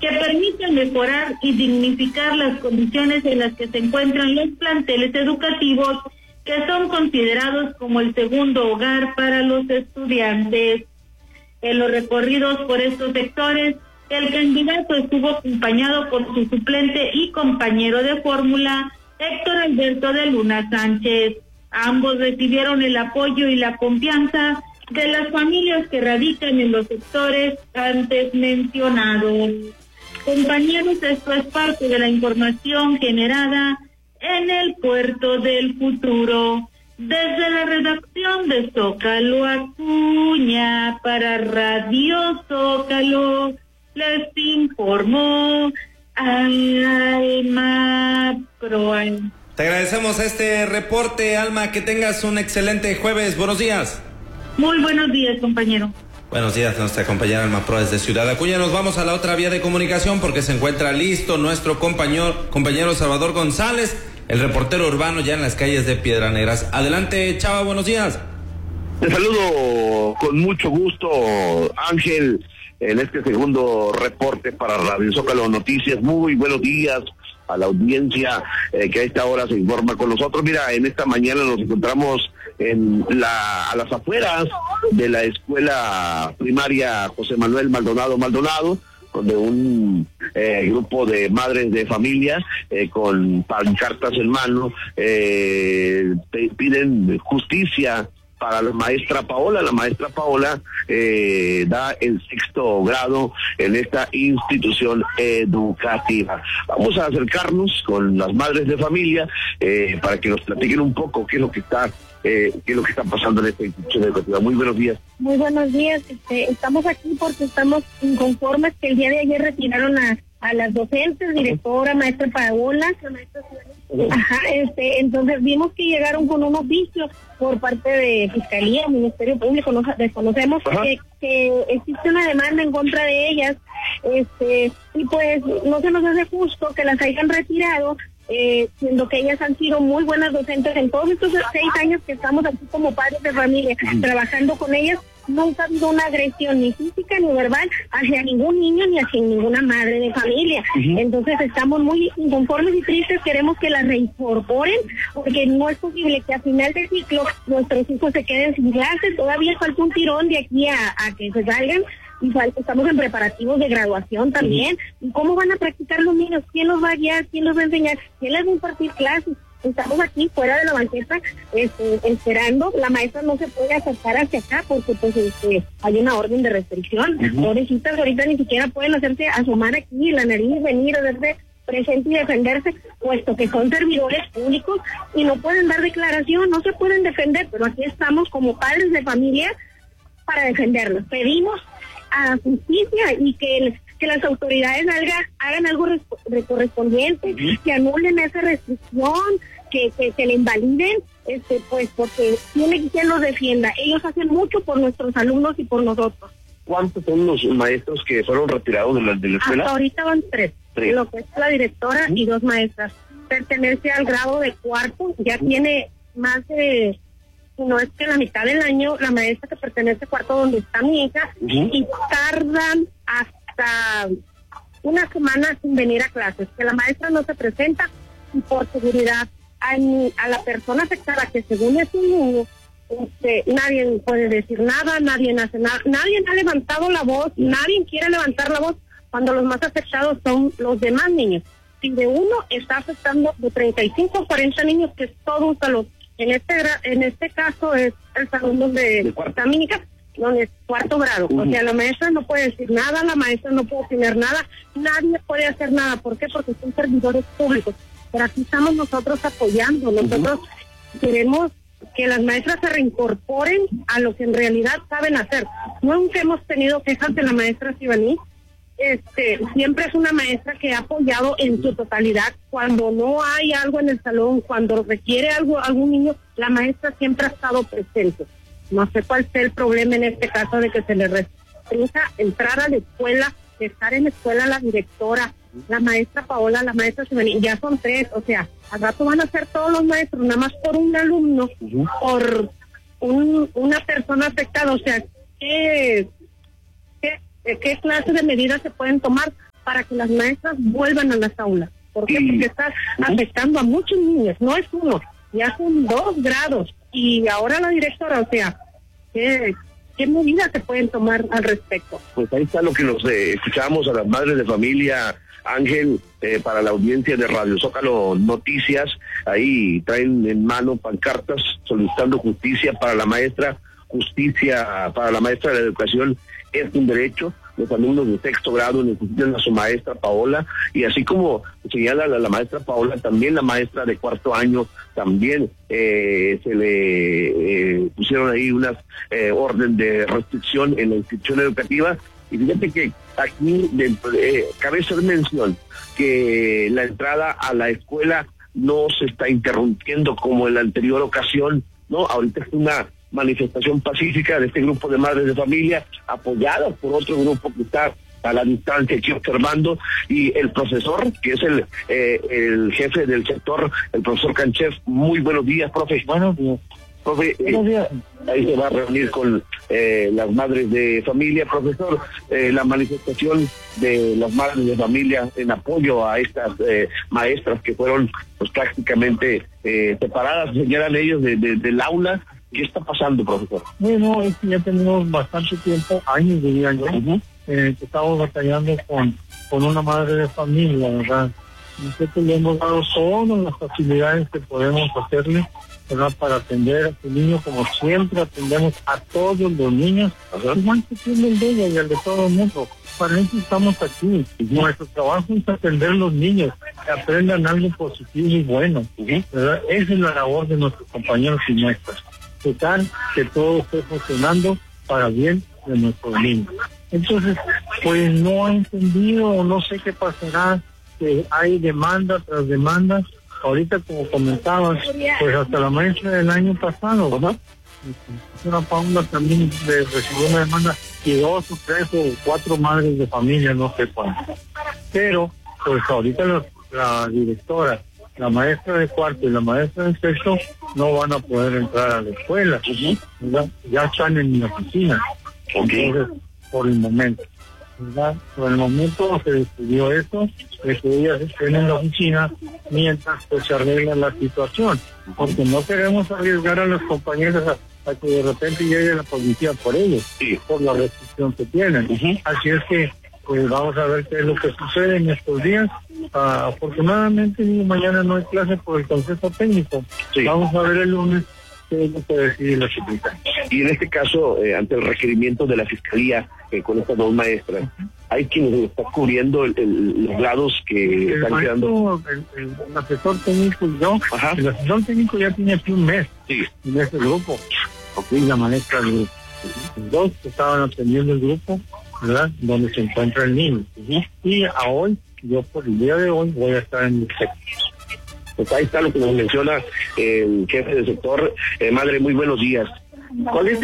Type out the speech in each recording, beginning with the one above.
que permiten mejorar y dignificar las condiciones en las que se encuentran los planteles educativos que son considerados como el segundo hogar para los estudiantes. En los recorridos por estos sectores, el candidato estuvo acompañado por su suplente y compañero de fórmula, Héctor Alberto de Luna Sánchez. Ambos recibieron el apoyo y la confianza de las familias que radican en los sectores antes mencionados. Compañeros, esto es parte de la información generada en el Puerto del Futuro. Desde la redacción de Zócalo Acuña para Radio Zócalo, les informó Alma Proan. Te agradecemos este reporte, Alma, que tengas un excelente jueves. Buenos días. Muy buenos días, compañero. Buenos días, nuestra compañera Alma Proa desde Ciudad Acuña. Nos vamos a la otra vía de comunicación porque se encuentra listo nuestro compañero Salvador González, el reportero urbano ya en las calles de Piedra Negras. Adelante, Chava, buenos días. Te saludo con mucho gusto, Ángel, en este segundo reporte para Radio Zócalo Noticias. Muy buenos días a la audiencia que a esta hora se informa con nosotros. Mira, en esta mañana nos encontramos a las afueras de la escuela primaria José Manuel Maldonado, donde un grupo de madres de familia con pancartas en mano piden justicia para la maestra Paola. La maestra Paola da el 6º grado en esta institución educativa. Vamos a acercarnos con las madres de familia para que nos platiquen un poco qué es lo que está pasando en esta institución educativa. Muy buenos días. Muy buenos días. Estamos aquí porque estamos inconformes que el día de ayer retiraron a las docentes, directora, maestra Paola. Entonces vimos que llegaron con un oficio por parte de Fiscalía, Ministerio Público, desconocemos que existe una demanda en contra de ellas, y pues no se nos hace justo que las hayan retirado, siendo que ellas han sido muy buenas docentes en todos estos 6 años que estamos aquí como padres de familia, trabajando con ellas. Nunca ha habido una agresión ni física ni verbal hacia ningún niño ni hacia ninguna madre de familia. Entonces estamos muy inconformes y tristes, queremos que las reincorporen, porque no es posible que a final de ciclo nuestros hijos se queden sin clases. Todavía falta un tirón de aquí a que se salgan, y estamos en preparativos de graduación también. ¿Y cómo van a practicar los niños? ¿Quién los va a guiar? ¿Quién los va a enseñar? ¿Quién les va a impartir clases? Estamos aquí fuera de la banqueta esperando. La maestra no se puede acercar hacia acá porque pues hay una orden de restricción. Pobrecitas, ahorita ni siquiera pueden hacerse asomar aquí la nariz, venir a verse presente y defenderse, puesto que son servidores públicos y no pueden dar declaración, no se pueden defender, pero aquí estamos como padres de familia para defenderlos. Pedimos a justicia y que las autoridades hagan algo correspondiente, que anulen esa restricción, que le invaliden, pues porque tiene quien los defienda. Ellos hacen mucho por nuestros alumnos y por nosotros. ¿Cuántos son los maestros que fueron retirados de la escuela? Hasta ahorita van 3. Lo que es la directora y 2 maestras. Pertenece al grado de 4, ya tiene más de, no es que la mitad del año, la maestra que pertenece a 4 donde está mi hija, y tardan hasta una semana sin venir a clases, que la maestra no se presenta, y por seguridad a la persona afectada, que según es un niño, nadie puede decir nada, nadie hace nada, nadie ha levantado la voz, nadie quiere levantar la voz, cuando los más afectados son los demás niños. Si de uno está afectando de 35 a 40 niños, que es todo un salón. En este caso es el salón de cuarta mínica, donde es 4º grado. O sea, la maestra no puede decir nada, la maestra no puede opinar nada, nadie puede hacer nada. ¿Por qué? Porque son servidores públicos. Pero aquí estamos nosotros apoyando. Nosotros queremos que las maestras se reincorporen a lo que en realidad saben hacer. Nunca hemos tenido quejas de la maestra Sibaní. Siempre es una maestra que ha apoyado en su totalidad. Cuando no hay algo en el salón, cuando requiere algún niño, la maestra siempre ha estado presente. No sé cuál sea el problema en este caso de que se le restrinja entrar a la escuela, estar en la escuela la directora, la maestra Paola, la maestra Sibaní. Ya son 3, o sea, al rato van a ser todos los maestros, nada más por un alumno, por una persona afectada. O sea, ¿qué clase de medidas se pueden tomar para que las maestras vuelvan a las aulas. ¿Por qué? Porque está afectando a muchos niños, no es uno, ya son 2 grados. Y ahora la directora, o sea, ¿qué medidas se pueden tomar al respecto? Pues ahí está lo que nos escuchamos a las madres de familia, Ángel, para la audiencia de Radio Zócalo Noticias. Ahí traen en mano pancartas solicitando justicia para la maestra. Justicia para la maestra de la educación es un derecho. Los alumnos de 6º grado necesitan a su maestra Paola, y así como señala la maestra Paola, también la maestra de 4º año también se le pusieron ahí unas orden de restricción en la institución educativa. Y fíjate que aquí cabe hacer mención que la entrada a la escuela no se está interrumpiendo como en la anterior ocasión, ¿no? Ahorita es una manifestación pacífica de este grupo de madres de familia, apoyadas por otro grupo que está a la distancia aquí observando, y el profesor, que es el jefe del sector, el profesor Canchef. Muy buenos días, profe. Buenos días. Profe, ahí se va a reunir con las madres de familia. Profesor, la manifestación de las madres de familia en apoyo a estas maestras que fueron pues prácticamente separadas, señalan ellos, del aula. ¿Qué está pasando, profesor? Bueno, es que ya tenemos bastante tiempo, años diría yo, que estamos batallando con una madre de familia, ¿verdad? Nosotros le hemos dado todas las facilidades que podemos hacerle, ¿verdad? Para atender a su niño, como siempre atendemos a todos los niños, igual que tiene el de ella y el de todo el mundo. Para eso estamos aquí. Nuestro trabajo es atender a los niños, que aprendan algo positivo y bueno, ¿verdad? Esa es la labor de nuestros compañeros y maestras. Que todo esté funcionando para bien de nuestros niños. Entonces, pues no he entendido, no sé qué pasará, que hay demanda tras demanda. Ahorita, como comentabas, pues hasta la maestra del año pasado, ¿verdad? Una Paula también recibió una demanda, y 2 o 3 o 4 madres de familia, no sé cuántas. Pero, pues ahorita la directora, la maestra de 4º y la maestra de 6º no van a poder entrar a la escuela, ¿verdad? Ya están en mi oficina. Entonces, por el momento, ¿verdad? Por el momento se decidió eso, de que ellas estén en la oficina mientras pues se arregla la situación, porque no queremos arriesgar a los compañeros a que de repente llegue la policía por ellos, por la restricción que tienen. Así es que pues vamos a ver qué es lo que sucede en estos días. Afortunadamente mañana no hay clase por el consejo técnico. Vamos a ver el lunes qué es lo que decide la secretaria. Y en este caso, ante el requerimiento de la fiscalía con estas 2 maestras, hay quienes están cubriendo los grados que están quedando. El asesor técnico y yo, el asesor técnico ya tiene aquí un mes en este grupo. Y la maestra del grupo. Los 2 que estaban atendiendo el grupo, ¿verdad? Donde se encuentra el niño. Y a hoy, yo por el día de hoy voy a estar en el sector. Pues ahí está lo que nos menciona el jefe del sector. Madre, muy buenos días. ¿Cuál es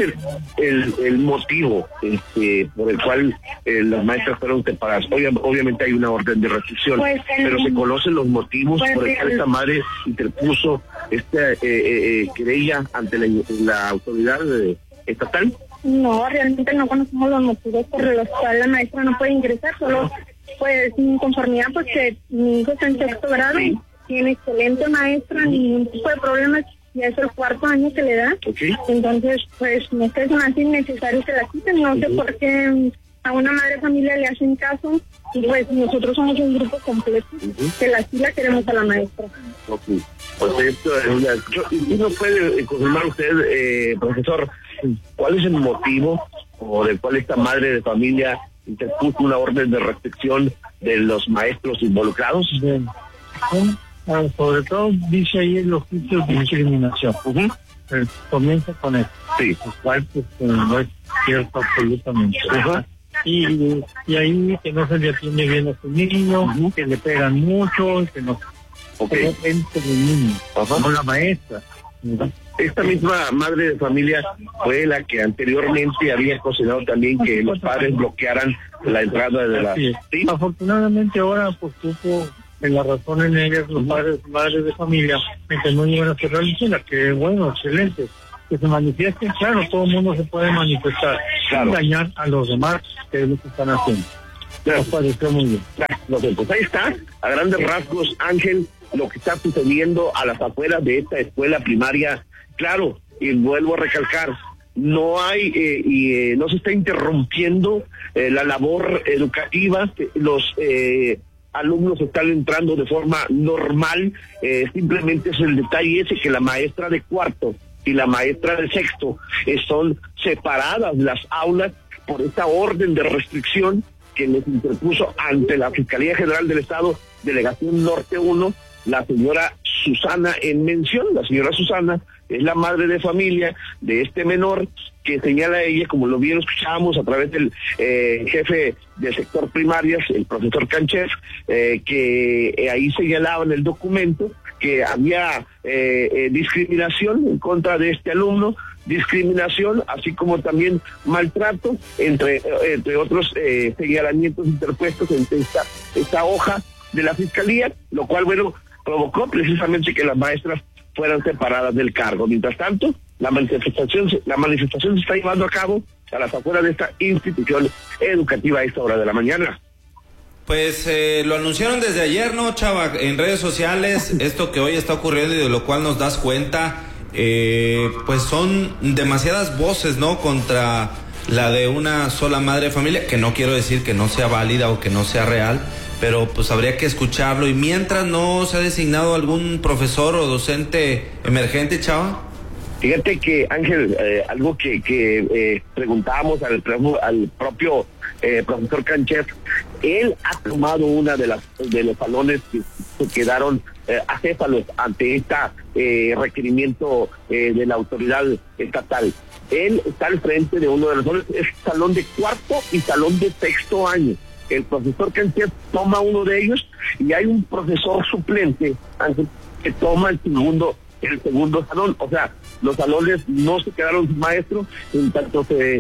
el motivo por el cual las maestras fueron separadas? Obviamente hay una orden de restricción, pero ¿se conocen los motivos por el cual esta madre interpuso esta querella ante la autoridad estatal? No, realmente no conocemos los motivos por los cuales la maestra no puede ingresar, solo pues sin conformidad, pues que mi hijo está en 6º grado, tiene excelente maestra, ningún tipo de problemas, ya es el 4º año que le da, entonces pues no es más innecesario que la quiten, no sé por qué a una madre de familia le hacen caso, y pues nosotros somos un grupo completo, que sí la queremos a la maestra. Pues esto ¿y no puede confirmar usted, profesor, cuál es el motivo por el cual esta madre de familia interpuso una orden de restricción de los maestros involucrados? Sobre todo dice ahí el oficio de discriminación. Comienza con eso. Lo cual pues, no es cierto absolutamente. Y ahí que no se le atiende bien a su niño, que le pegan mucho, que no depende del niño, no la maestra, ¿verdad? Esta misma madre de familia fue la que anteriormente había cocinado también que los padres bloquearan la entrada de la... Afortunadamente ahora pues supo en la razón en ellas los madres de familia en que no iban a cerrar la escuela, que bueno, excelente, que se manifiesten, claro, todo el mundo se puede manifestar, sin dañar a los demás, que es lo que están haciendo. Nos pareció muy bien. Pues ahí está, a grandes rasgos, Ángel, lo que está sucediendo a las afueras de esta escuela primaria. Claro, y vuelvo a recalcar, no hay no se está interrumpiendo la labor educativa, los alumnos están entrando de forma normal, simplemente es el detalle ese que la maestra de cuarto y la maestra de sexto son separadas las aulas por esta orden de restricción que les interpuso ante la Fiscalía General del Estado, Delegación Norte 1, la señora Susana en mención. La señora Susana es la madre de familia de este menor, que señala ella, como lo bien escuchábamos a través del jefe del sector primarias, el profesor Canchef, que ahí señalaba en el documento que había discriminación en contra de este alumno, discriminación, así como también maltrato, entre otros señalamientos interpuestos en esta hoja de la Fiscalía, lo cual, bueno, provocó precisamente que las maestras fueran separadas del cargo. Mientras tanto, la manifestación se está llevando a cabo a las afueras de esta institución educativa a esta hora de la mañana. Pues lo anunciaron desde ayer, ¿no, Chava? En redes sociales, esto que hoy está ocurriendo y de lo cual nos das cuenta, pues son demasiadas voces, ¿no?, contra la de una sola madre de familia, que no quiero decir que no sea válida o que no sea real, pero pues habría que escucharlo. Y mientras no se ha designado algún profesor o docente emergente, Chava. Fíjate que, Ángel, algo que preguntábamos al propio profesor Canchef, él ha tomado una de los salones que quedaron acéfalos ante este requerimiento de la autoridad estatal. Él está al frente de uno de los salones, es salón de cuarto y salón de sexto año. El profesor Canchef toma uno de ellos y hay un profesor suplente, Ángel, que toma el segundo salón. O sea, los salones no se quedaron sin maestro, en tanto se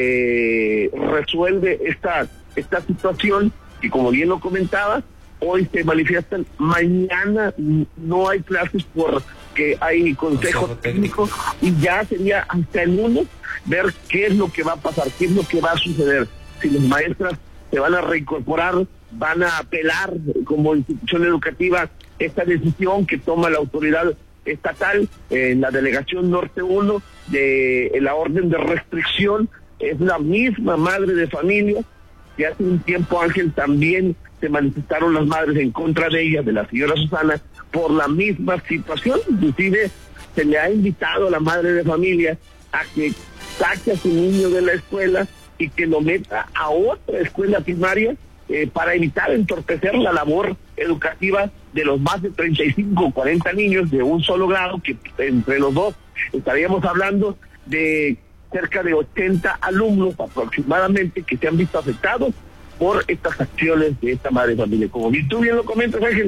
resuelve esta situación, y como bien lo comentaba, hoy se manifiestan, mañana no hay clases porque hay consejo técnico, y ya sería hasta el lunes ver qué es lo que va a pasar, qué es lo que va a suceder, si las maestras se van a reincorporar, van a apelar como institución educativa esta decisión que toma la autoridad estatal en la Delegación Norte 1 de la orden de restricción. Es la misma madre de familia que hace un tiempo, Ángel, también se manifestaron las madres en contra de ella, de la señora Susana, por la misma situación. Inclusive se le ha invitado a la madre de familia a que saque a su niño de la escuela y que lo meta a otra escuela primaria para evitar entorpecer la labor educativa de los más de 35 o 40 niños de un solo grado, que entre los dos estaríamos hablando de cerca de 80 alumnos aproximadamente que se han visto afectados por estas acciones de esta madre de familia. Como tú bien lo comentas, Ángel,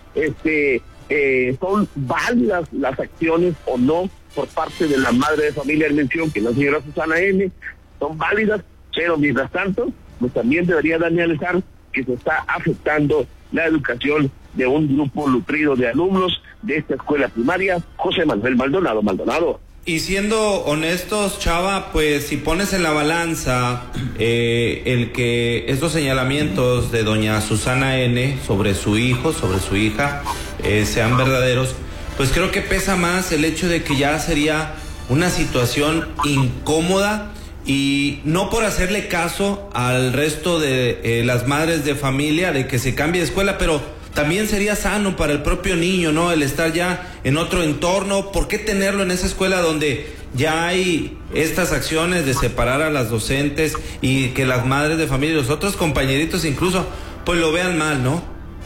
son válidas las acciones o no por parte de la madre de familia en mención, que es la señora Susana N., son válidas, pero mientras tanto, pues también debería de analizar que se está afectando la educación de un grupo nutrido de alumnos de esta escuela primaria, José Manuel Maldonado. Y siendo honestos, Chava, pues si pones en la balanza el que estos señalamientos de doña Susana N. sobre su hijo, sobre su hija, sean verdaderos, pues creo que pesa más el hecho de que ya sería una situación incómoda, y no por hacerle caso al resto de las madres de familia de que se cambie de escuela, pero también sería sano para el propio niño, ¿no?, el estar ya en otro entorno. ¿Por qué tenerlo en esa escuela donde ya hay estas acciones de separar a las docentes y que las madres de familia y los otros compañeritos incluso pues lo vean mal, ¿no?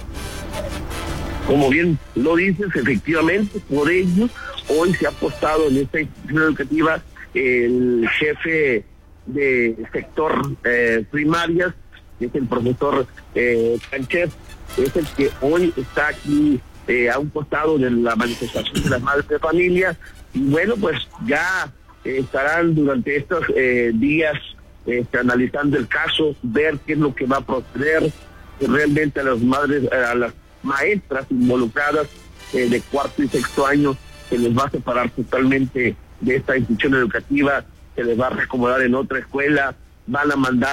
Como bien lo dices, efectivamente, por ello hoy se ha apostado en esta institución educativa el jefe de sector primarias, que es el profesor Canchef, es el que hoy está aquí a un costado de la manifestación de las madres de familia. Y bueno, pues ya estarán durante estos días analizando el caso, ver qué es lo que va a proceder, que realmente a las maestras involucradas de cuarto y sexto año se les va a separar totalmente de esta institución educativa, se les va a reacomodar en otra escuela, van a mandar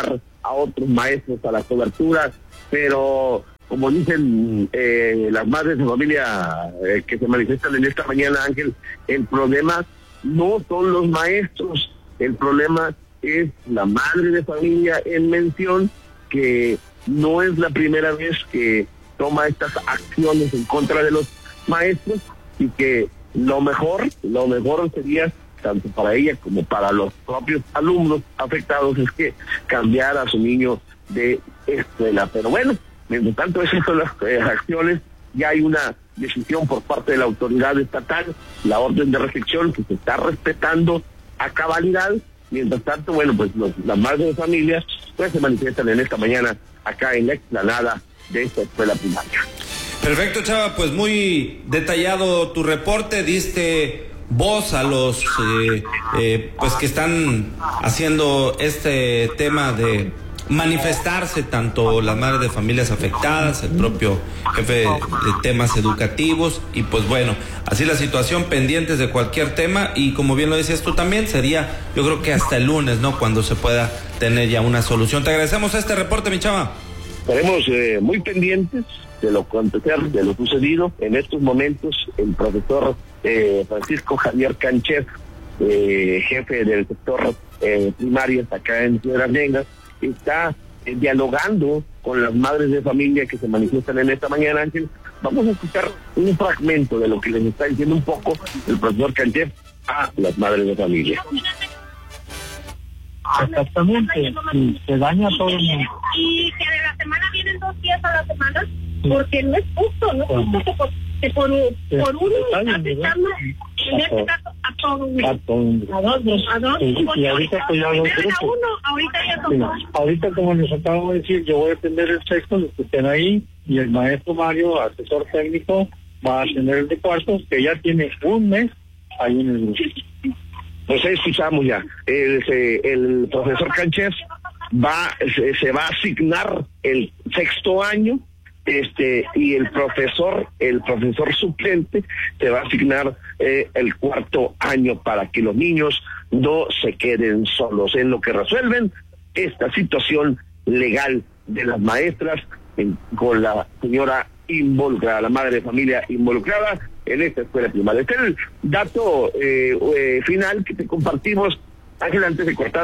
a otros maestros a la cobertura, pero como dicen las madres de familia que se manifiestan en esta mañana, Ángel, el problema no son los maestros, el problema es la madre de familia en mención, que no es la primera vez que toma estas acciones en contra de los maestros, y que lo mejor sería, tanto para ella como para los propios alumnos afectados, es que cambiara a su niño de escuela. Pero bueno, mientras tanto, esas son las acciones. Ya hay una decisión por parte de la autoridad estatal, la orden de restricción, que se está respetando a cabalidad. Mientras tanto, bueno, pues las madres de familia pues se manifiestan en esta mañana acá en la explanada de esta escuela primaria. Perfecto, Chava, pues muy detallado tu reporte, diste voz a los pues que están haciendo este tema de manifestarse, tanto las madres de familias afectadas, el propio jefe de temas educativos, y pues bueno, así la situación, pendientes de cualquier tema, y como bien lo decías tú también, sería yo creo que hasta el lunes, ¿no?, cuando se pueda tener ya una solución. Te agradecemos este reporte, mi Chava. Estaremos muy pendientes de lo acontecer, de lo sucedido. En estos momentos, el profesor Francisco Javier Cancher, jefe del sector primario acá en Piedras Negras, está dialogando con las madres de familia que se manifiestan en esta mañana, Ángel. Vamos a escuchar un fragmento de lo que les está diciendo un poco el profesor Cancher a las madres de familia. Exactamente, y se daña todo el mundo. Y que de la semana vienen 2 días a la semana, porque no es justo, que por uno está afectando, en este caso, a todos. A dos. Y ahorita pues ya los grupos. Ahorita ya son dos. Ahorita, como les acabo de decir, yo voy a atender el sexto, los que estén ahí, y el maestro Mario, asesor técnico, va a atender el de cuartos, que ya tiene un mes ahí en el grupo. Pues escuchamos ya, el profesor Cancher se va a asignar el 6º año, y el profesor suplente se va a asignar el 4º año, para que los niños no se queden solos, en lo que resuelven esta situación legal de las maestras con la señora involucrada, la madre de familia involucrada en esta escuela primaria. Este es el dato final que te compartimos, Ángel, antes de cortar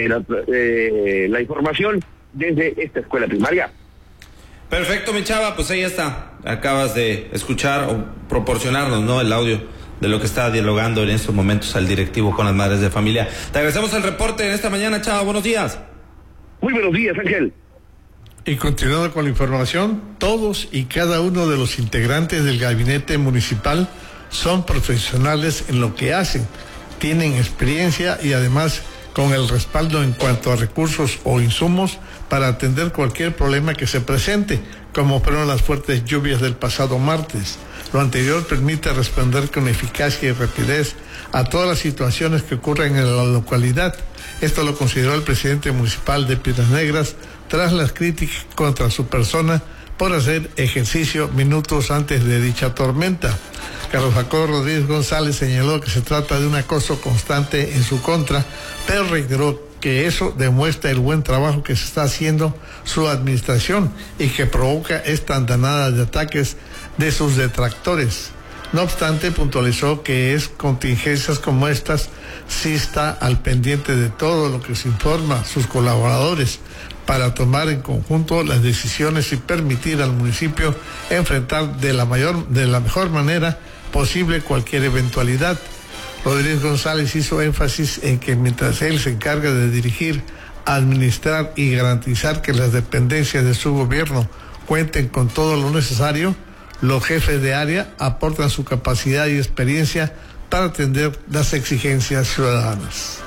la información desde esta escuela primaria. Perfecto, mi Chava, pues ahí está. Acabas de escuchar o proporcionarnos, ¿no?, el audio de lo que está dialogando en estos momentos al directivo con las madres de familia. Te agradecemos el reporte en esta mañana, Chava. Buenos días. Muy buenos días, Ángel. Y continuando con la información, todos y cada uno de los integrantes del gabinete municipal son profesionales en lo que hacen, tienen experiencia y además con el respaldo en cuanto a recursos o insumos para atender cualquier problema que se presente, como fueron las fuertes lluvias del pasado martes. Lo anterior permite responder con eficacia y rapidez a todas las situaciones que ocurren en la localidad. Esto lo consideró el presidente municipal de Piedras Negras tras las críticas contra su persona por hacer ejercicio minutos antes de dicha tormenta. Carlos Jacobo Rodríguez González señaló que se trata de un acoso constante en su contra, pero reiteró que eso demuestra el buen trabajo que se está haciendo su administración y que provoca esta andanada de ataques de sus detractores. No obstante, puntualizó que es contingencias como estas sí está al pendiente de todo lo que se informa a sus colaboradores para tomar en conjunto las decisiones y permitir al municipio enfrentar de la mejor manera posible cualquier eventualidad. Rodríguez González hizo énfasis en que mientras él se encarga de dirigir, administrar y garantizar que las dependencias de su gobierno cuenten con todo lo necesario, los jefes de área aportan su capacidad y experiencia para atender las exigencias ciudadanas.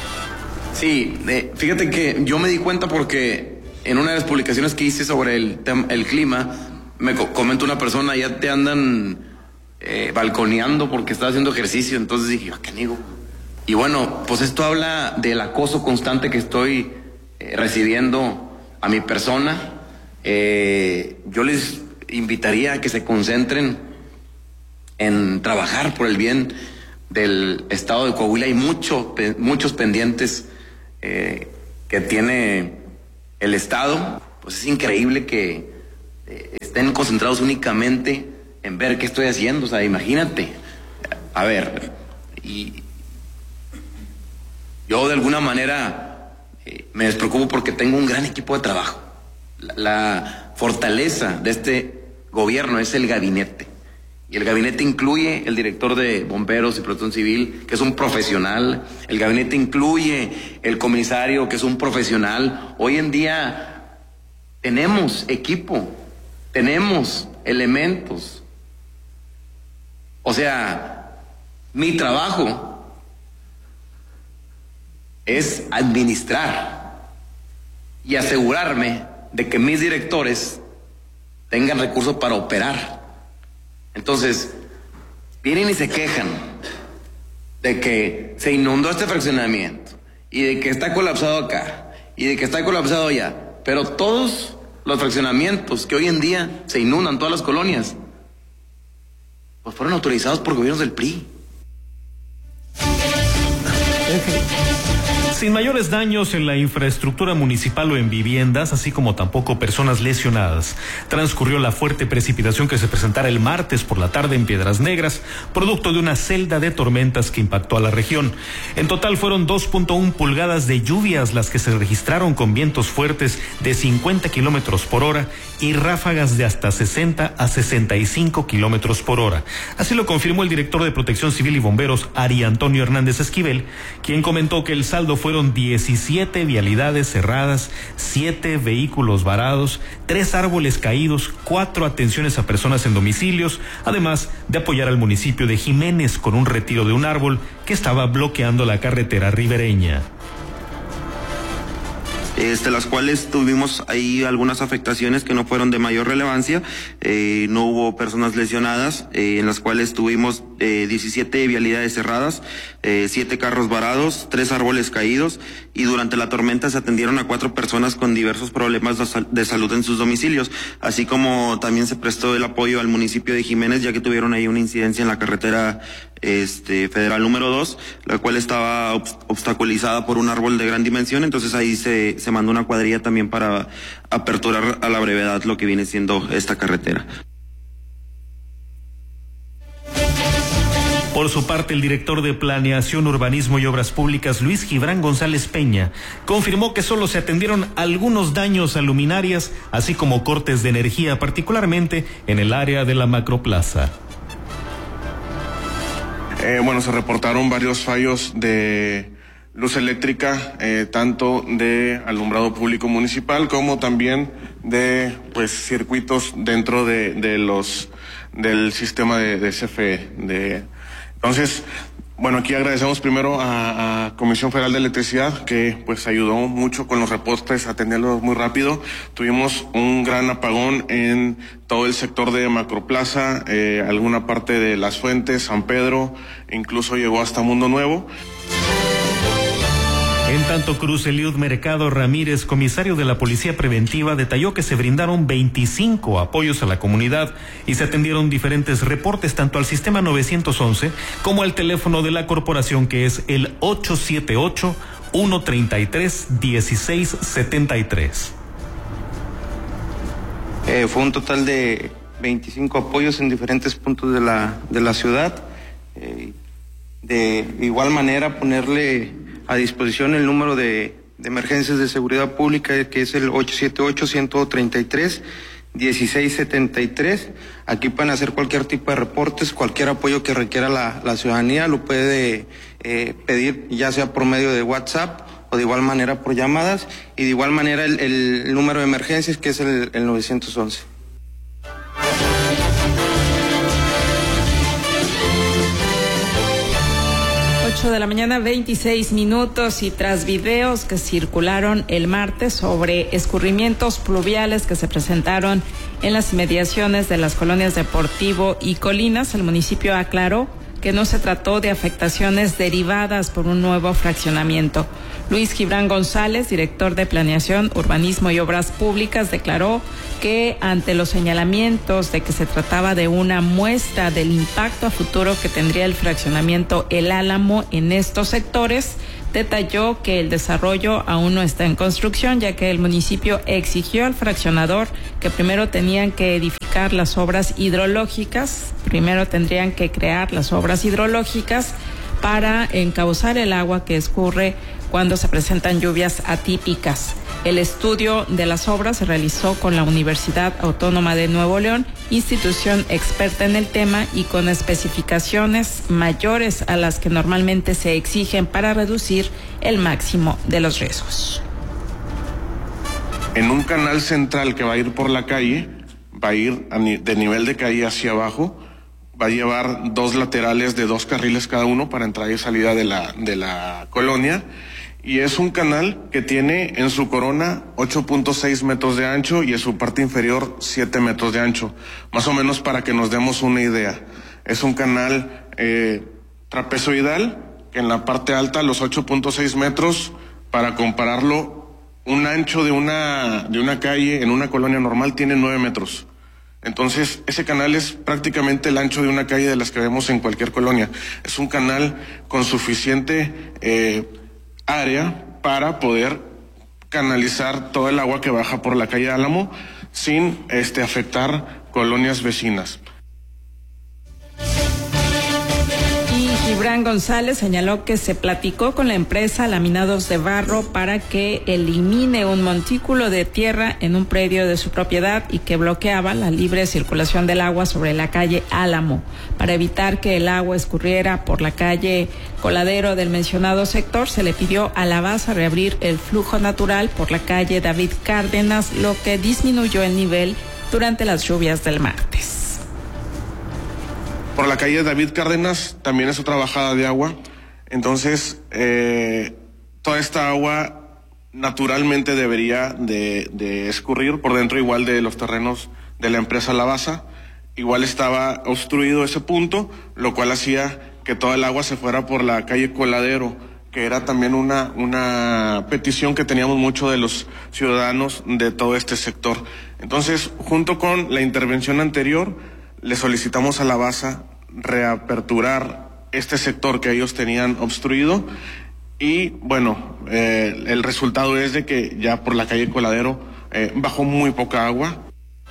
Sí, fíjate que yo me di cuenta porque en una de las publicaciones que hice sobre el clima, me comenta una persona, ya te andan balconeando porque estás haciendo ejercicio. Entonces dije, ¿qué digo? Y bueno, pues esto habla del acoso constante que estoy recibiendo a mi persona. Yo les invitaría a que se concentren en trabajar por el bien del estado de Coahuila. Hay muchos pendientes que tiene el Estado, pues es increíble que estén concentrados únicamente en ver qué estoy haciendo. O sea, imagínate. A ver, y yo de alguna manera me despreocupo porque tengo un gran equipo de trabajo. La fortaleza de este gobierno es el gabinete. Y el gabinete incluye el director de Bomberos y Protección Civil, que es un profesional. El gabinete incluye el comisario, que es un profesional. Hoy en día tenemos equipo, tenemos elementos. O sea, mi trabajo es administrar y asegurarme de que mis directores tengan recursos para operar. Entonces, vienen y se quejan de que se inundó este fraccionamiento y de que está colapsado acá y de que está colapsado allá. Pero todos los fraccionamientos que hoy en día se inundan, todas las colonias, pues fueron autorizados por gobiernos del PRI. Sin mayores daños en la infraestructura municipal o en viviendas, así como tampoco personas lesionadas, transcurrió la fuerte precipitación que se presentara el martes por la tarde en Piedras Negras, producto de una celda de tormentas que impactó a la región. En total fueron 2.1 pulgadas de lluvias las que se registraron, con vientos fuertes de 50 kilómetros por hora y ráfagas de hasta 60 a 65 kilómetros por hora. Así lo confirmó el director de Protección Civil y Bomberos, Ari Antonio Hernández Esquivel, quien comentó que el saldo fueron 17 vialidades cerradas, 7 vehículos varados, 3 árboles caídos, 4 atenciones a personas en domicilios, además de apoyar al municipio de Jiménez con un retiro de un árbol que estaba bloqueando la carretera ribereña. Las cuales tuvimos ahí algunas afectaciones que no fueron de mayor relevancia, no hubo personas lesionadas, en las cuales tuvimos 17 vialidades cerradas, 7 carros varados, 3 árboles caídos, y durante la tormenta se atendieron a 4 personas con diversos problemas de salud en sus domicilios, así como también se prestó el apoyo al municipio de Jiménez, ya que tuvieron ahí una incidencia en la carretera federal número 2, la cual estaba obstaculizada por un árbol de gran dimensión. Entonces ahí se mandó una cuadrilla también para aperturar a la brevedad lo que viene siendo esta carretera. Por su parte, el director de Planeación, Urbanismo y Obras Públicas, Luis Gibran González Peña, confirmó que solo se atendieron algunos daños a luminarias, así como cortes de energía, particularmente en el área de la Macroplaza. Se reportaron varios fallos de luz eléctrica, tanto de alumbrado público municipal como también de circuitos dentro del sistema de CFE. Entonces, aquí agradecemos primero a Comisión Federal de Electricidad, que ayudó mucho con los reportes, a atenderlos muy rápido. Tuvimos un gran apagón en todo el sector de Macroplaza, alguna parte de Las Fuentes, San Pedro, incluso llegó hasta Mundo Nuevo. En tanto, Cruz Eliud Mercado Ramírez, comisario de la Policía Preventiva, detalló que se brindaron 25 apoyos a la comunidad y se atendieron diferentes reportes tanto al sistema 911 como al teléfono de la corporación, que es el 878-133-1673. Fue un total de 25 apoyos en diferentes puntos de la ciudad. De igual manera, ponerle a disposición el número de emergencias de seguridad pública, que es el 878-133-1673. Aquí pueden hacer cualquier tipo de reportes, cualquier apoyo que requiera la ciudadanía, lo puede pedir ya sea por medio de WhatsApp o de igual manera por llamadas, y de igual manera el número de emergencias, que es el 911. 8 de la mañana, 26 minutos, y tras videos que circularon el martes sobre escurrimientos pluviales que se presentaron en las inmediaciones de las colonias Deportivo y Colinas, el municipio aclaró que no se trató de afectaciones derivadas por un nuevo fraccionamiento. Luis Gibran González, director de Planeación, Urbanismo y Obras Públicas, declaró que ante los señalamientos de que se trataba de una muestra del impacto a futuro que tendría el fraccionamiento El Álamo en estos sectores, detalló que el desarrollo aún no está en construcción, ya que el municipio exigió al fraccionador que primero tenían que edificar las obras hidrológicas, primero tendrían que crear las obras hidrológicas para encauzar el agua que escurre cuando se presentan lluvias atípicas. El estudio de las obras se realizó con la Universidad Autónoma de Nuevo León, institución experta en el tema y con especificaciones mayores a las que normalmente se exigen para reducir el máximo de los riesgos. En un canal central que va a ir por la calle, va a ir de nivel de calle hacia abajo, va a llevar 2 laterales de 2 carriles cada uno para entrada y salida de la colonia. Y es un canal que tiene en su corona 8.6 metros de ancho y en su parte inferior 7 metros de ancho, más o menos para que nos demos una idea. Es un canal trapezoidal, que en la parte alta, los 8.6 metros, para compararlo, un ancho de una calle en una colonia normal tiene 9 metros. Entonces, ese canal es prácticamente el ancho de una calle de las que vemos en cualquier colonia. Es un canal con suficiente área para poder canalizar todo el agua que baja por la calle Álamo sin afectar colonias vecinas. Gibran González señaló que se platicó con la empresa Laminados de Barro para que elimine un montículo de tierra en un predio de su propiedad y que bloqueaba la libre circulación del agua sobre la calle Álamo. Para evitar que el agua escurriera por la calle Coladero del mencionado sector, se le pidió a la base reabrir el flujo natural por la calle David Cárdenas, lo que disminuyó el nivel durante las lluvias del martes. Por la calle David Cárdenas también es otra bajada de agua, entonces toda esta agua naturalmente debería de escurrir por dentro igual de los terrenos de la empresa Lavasa. Igual estaba obstruido ese punto, lo cual hacía que toda el agua se fuera por la calle Coladero, que era también una petición que teníamos mucho de los ciudadanos de todo este sector. Entonces, junto con la intervención anterior, le solicitamos a Lavasa reaperturar este sector que ellos tenían obstruido y bueno, el resultado es de que ya por la calle Coladero bajó muy poca agua.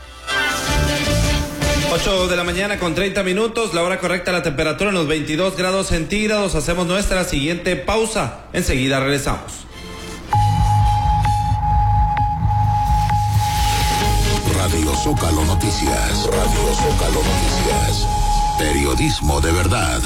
8 de la mañana con 30 minutos, la hora correcta, la temperatura en los 22 grados centígrados. Hacemos nuestra siguiente pausa, enseguida regresamos. Radio Zócalo Noticias. Radio Zócalo Noticias. Periodismo de verdad.